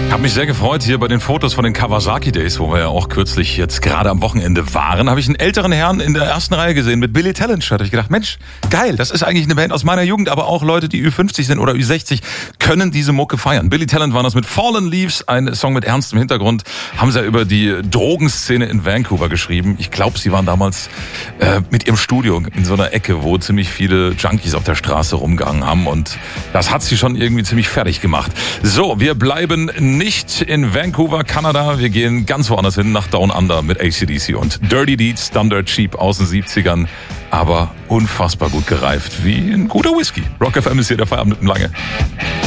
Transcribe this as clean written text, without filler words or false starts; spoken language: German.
Habe mich sehr gefreut, hier bei den Fotos von den Kawasaki Days, wo wir ja auch kürzlich jetzt gerade am Wochenende waren, habe ich einen älteren Herrn in der ersten Reihe gesehen mit Billy Talent. Da habe ich gedacht, Mensch, geil, das ist eigentlich eine Band aus meiner Jugend, aber auch Leute, die Ü50 sind oder Ü60, können diese Mucke feiern. Billy Talent waren das mit Fallen Leaves, ein Song mit ernstem Hintergrund, haben sie ja über die Drogenszene in Vancouver geschrieben. Ich glaube, sie waren damals mit ihrem Studio in so einer Ecke, wo ziemlich viele Junkies auf der Straße rumgegangen haben, und das hat sie schon irgendwie ziemlich fertig gemacht. So, wir bleiben nicht in Vancouver, Kanada. Wir gehen ganz woanders hin, nach Down Under mit AC/DC und Dirty Deeds, Done Dirt Cheap aus den 70ern, aber unfassbar gut gereift, wie ein guter Whisky. Rock FM ist hier der Feierabend mit dem Lange.